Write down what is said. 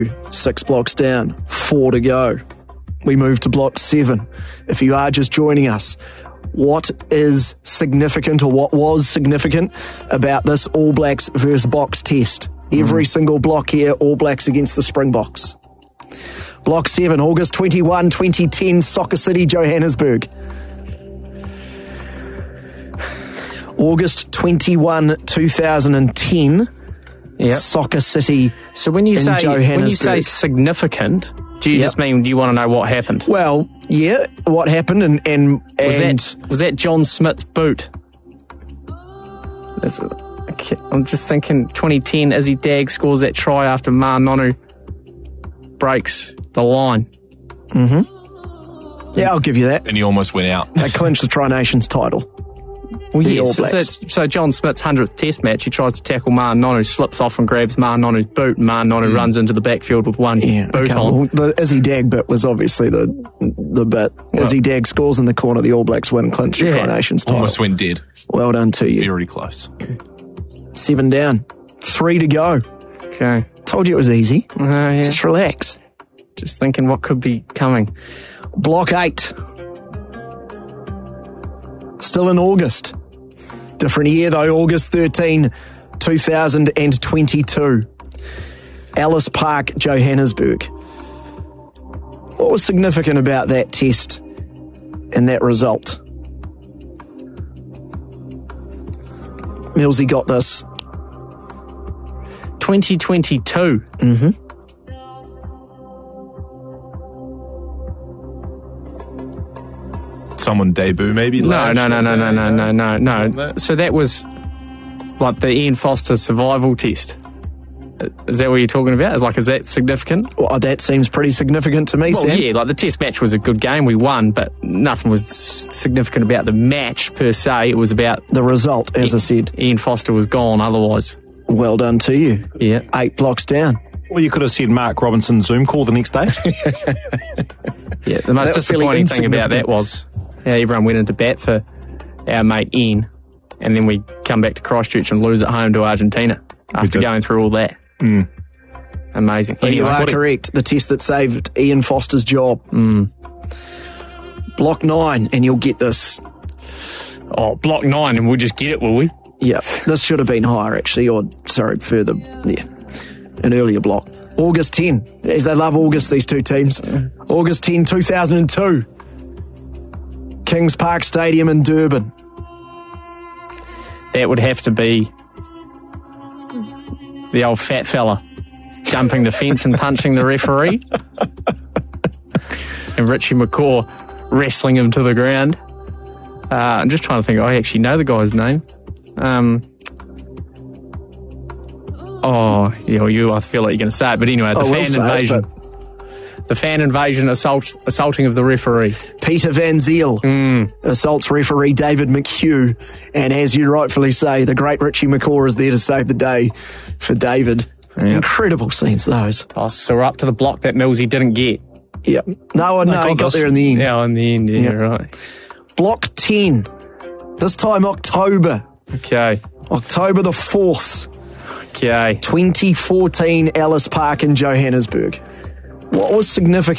6 blocks down, 4 to go. We move to block 7. If you are just joining us, what is significant, or what was significant about this All Blacks versus Box test? Every single block here, All Blacks against the Springboks. Block 7, August 21, 2010, Soccer City, Johannesburg. August 21, 2010, Soccer City. So when you say significant, do you just mean, do you want to know what happened? Well, yeah, what happened and was that John Smith's boot? I'm just thinking 2010, Izzy Dag scores that try after Ma Nonu breaks the line. Yeah, I'll give you that. And he almost went out. They clinched the Tri-Nations title. Well, The yes. All Blacks. So John Smith's 100th Test match, he tries to tackle Ma Nonu, slips off and grabs Ma Nonu's boot, and Ma Nonu runs into the backfield with one boot on. Well, the Izzy Dag bit was obviously the bit. Izzy Dag scores in the corner, the All Blacks win, clinch the Tri-Nations title. Almost went dead. Well done to you. Very close. 7 down, 3 to go. Okay. Told you it was easy. Yeah. Just relax. Just thinking what could be coming. Block 8. Still in August. Different year though, August 13, 2022. Ellis Park, Johannesburg. What was significant about that test and that result? Millsy got this. 2022. Someone debut maybe? No. So that was like the Ian Foster survival test. Is that what you're talking about? Is that significant? Well, that seems pretty significant to me, Well, Sam. yeah, the test match was a good game. We won, but nothing was significant about the match per se. It was about The result, as I said. Ian Foster was gone otherwise. Well done to you. Yeah. 8 blocks down. Well, you could have said Mark Robinson Zoom call the next day. Yeah, the most That was really disappointing thing about that was how everyone went into bat for our mate Ian, and then we come back to Christchurch and lose at home to Argentina after going through all that. Amazing. But you Anyway, are correct. The test that saved Ian Foster's job. Block 9, and you'll get this. block 9, and we'll just get it, will we? Yeah, this should have been higher, actually, or, sorry, further, an earlier block. August 10, as they love August, these two teams. August 10, 2002. Kings Park Stadium in Durban. That would have to be the old fat fella jumping the fence and punching the referee. And Richie McCaw wrestling him to the ground. I'm just trying to think. I actually know the guy's name. I feel like you're going to say it. But anyway, the fan invasion. The fan invasion assaulting of the referee. Peter Van Zyl assaults referee David McHugh. And as you rightfully say, the great Richie McCaw is there to save the day for David. Yeah. Incredible scenes, those. Oh, so we're up to the block that Millsy didn't get. Yeah. No, he got there in the end. Yeah, in the end, yeah, right. Block 10. This time October. Okay. October the 4th. Okay. 2014, Ellis Park in Johannesburg. What was significant